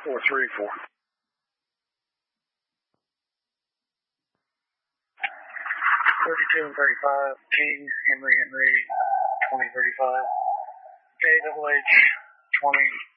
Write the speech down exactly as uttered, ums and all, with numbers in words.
four three four. thirty-two and thirty-five, King, Henry, Henry, twenty thirty-five. K W H, twenty